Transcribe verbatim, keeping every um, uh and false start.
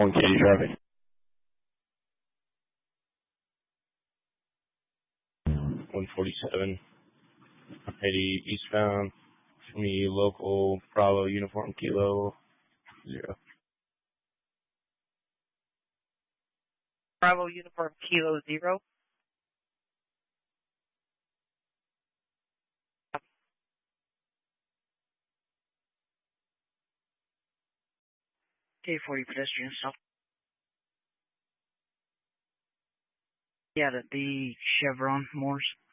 One Katy traffic. one forty-seven. eighty eastbound. For me, local, Bravo, uniform, kilo, zero. Bravo, uniform, kilo, zero. K forty pedestrian stop. Yeah, the, the Chevron Morse.